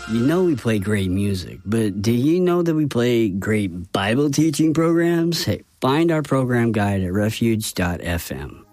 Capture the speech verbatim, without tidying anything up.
You know we play great music, but do you know that we play great Bible teaching programs? Hey, find our program guide at refuge dot f m.